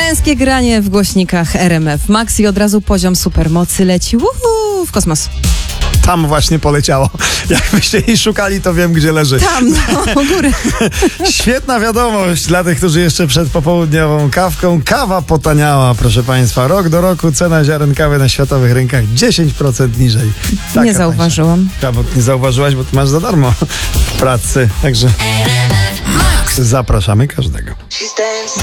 Męskie granie w głośnikach RMF Max i od razu poziom supermocy leci w kosmos. Tam właśnie poleciało. Jakbyście jej szukali, to wiem, gdzie leży. Tam, u góry. Świetna wiadomość dla tych, którzy jeszcze przed popołudniową kawką. Kawa potaniała, proszę Państwa. Rok do roku cena ziaren kawy na światowych rynkach 10% niżej. Nie zauważyłam. Kawa, nie zauważyłaś, bo ty masz za darmo w pracy. Także zapraszamy każdego.